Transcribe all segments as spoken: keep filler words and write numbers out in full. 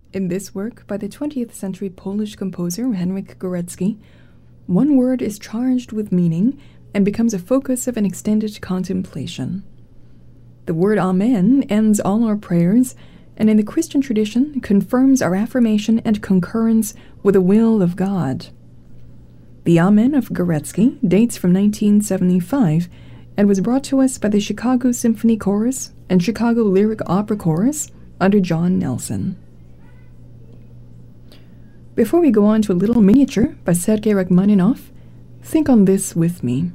In this work by the twentieth century Polish composer Henryk Górecki, one word is charged with meaning and becomes a focus of an extended contemplation. The word Amen ends all our prayers, and in the Christian tradition confirms our affirmation and concurrence with the will of God. The Amen of Górecki dates from nineteen seventy-five and was brought to us by the Chicago Symphony Chorus and Chicago Lyric Opera Chorus under John Nelson. Before we go on to a little miniature by Sergei Rachmaninoff, think on this with me.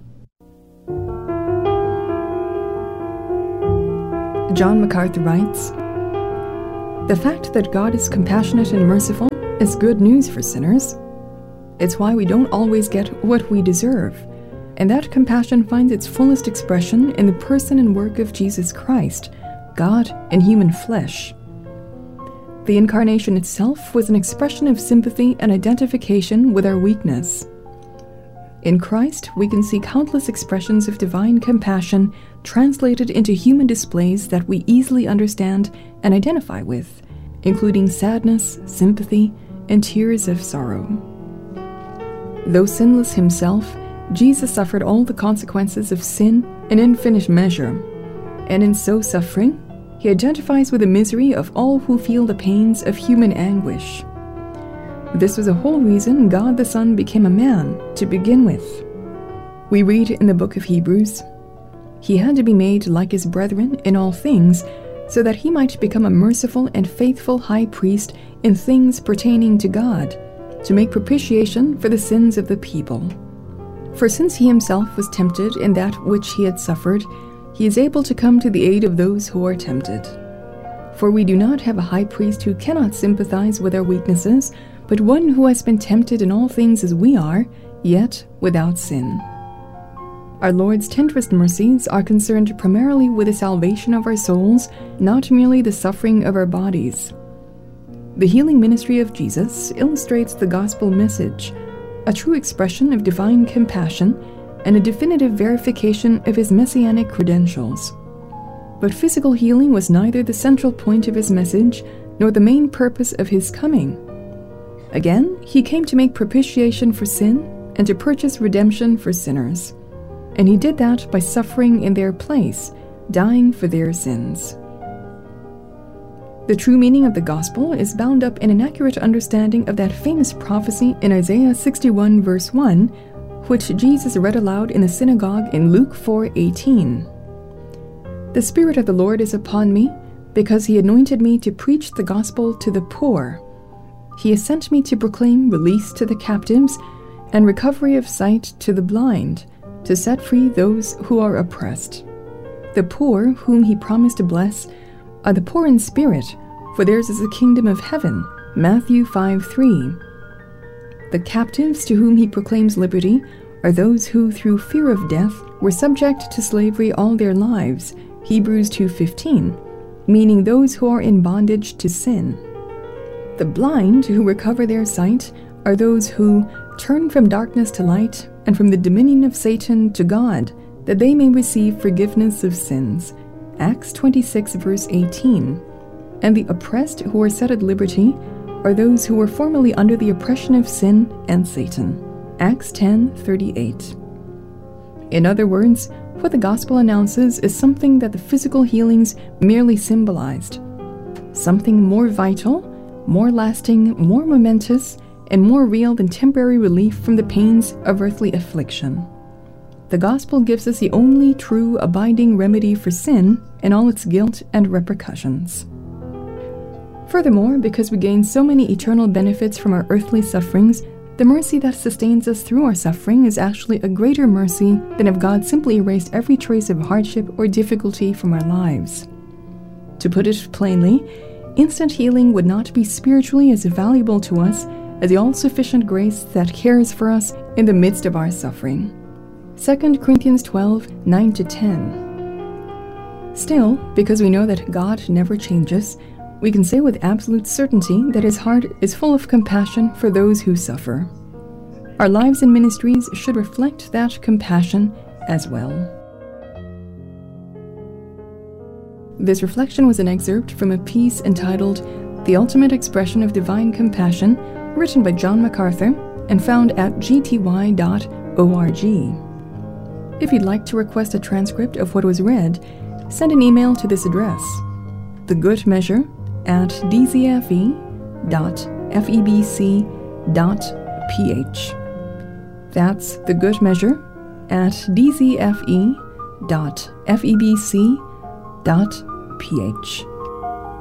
John MacArthur writes, "The fact that God is compassionate and merciful is good news for sinners. It's why we don't always get what we deserve, and that compassion finds its fullest expression in the person and work of Jesus Christ, God in human flesh. The Incarnation itself was an expression of sympathy and identification with our weakness. In Christ, we can see countless expressions of divine compassion translated into human displays that we easily understand and identify with, including sadness, sympathy, and tears of sorrow. Though sinless himself, Jesus suffered all the consequences of sin in infinite measure, and in so suffering, he identifies with the misery of all who feel the pains of human anguish. This was the whole reason God the Son became a man to begin with. We read in the book of Hebrews, "He had to be made like his brethren in all things, so that he might become a merciful and faithful high priest in things pertaining to God, to make propitiation for the sins of the people. For since he himself was tempted in that which he had suffered, he is able to come to the aid of those who are tempted. For we do not have a high priest who cannot sympathize with our weaknesses, but one who has been tempted in all things as we are, yet without sin." Our Lord's tenderest mercies are concerned primarily with the salvation of our souls, not merely the suffering of our bodies. The healing ministry of Jesus illustrates the gospel message, a true expression of divine compassion and a definitive verification of his messianic credentials. But physical healing was neither the central point of his message nor the main purpose of his coming. Again, he came to make propitiation for sin and to purchase redemption for sinners. And he did that by suffering in their place, dying for their sins. The true meaning of the gospel is bound up in an accurate understanding of that famous prophecy in Isaiah sixty-one verse one, which Jesus read aloud in the synagogue in Luke four eighteen. "The Spirit of the Lord is upon me, because he anointed me to preach the gospel to the poor. He has sent me to proclaim release to the captives and recovery of sight to the blind, to set free those who are oppressed. The poor, whom he promised to bless, are the poor in spirit, for theirs is the kingdom of heaven." Matthew five three. The captives to whom he proclaims liberty are those who, through fear of death, were subject to slavery all their lives. Hebrews two fifteen, meaning those who are in bondage to sin. The blind who recover their sight are those who turn from darkness to light and from the dominion of Satan to God, that they may receive forgiveness of sins. Acts twenty-six verse eighteen. And the oppressed who are set at liberty are those who were formerly under the oppression of sin and Satan. Acts ten thirty-eight. In other words, what the gospel announces is something that the physical healings merely symbolized. Something more vital, more lasting, more momentous, and more real than temporary relief from the pains of earthly affliction. The gospel gives us the only true abiding remedy for sin and all its guilt and repercussions. Furthermore, because we gain so many eternal benefits from our earthly sufferings, the mercy that sustains us through our suffering is actually a greater mercy than if God simply erased every trace of hardship or difficulty from our lives. To put it plainly, instant healing would not be spiritually as valuable to us as the all-sufficient grace that cares for us in the midst of our suffering. Second Corinthians twelve nine to ten. Still, because we know that God never changes, we can say with absolute certainty that his heart is full of compassion for those who suffer. Our lives and ministries should reflect that compassion as well. This reflection was an excerpt from a piece entitled The Ultimate Expression of Divine Compassion, written by John MacArthur and found at g t y dot org. If you'd like to request a transcript of what was read, send an email to this address, thegoodmeasure at d z f e dot febc dot p h. That's thegoodmeasure at d z f e dot febc dot p h.